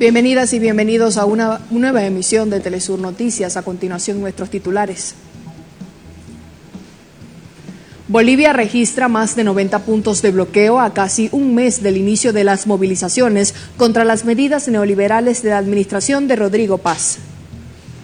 Bienvenidas y bienvenidos a una nueva emisión de Telesur Noticias. A continuación, nuestros titulares. Bolivia registra más de 90 puntos de bloqueo a casi un mes del inicio de las movilizaciones contra las medidas neoliberales de la administración de Rodrigo Paz.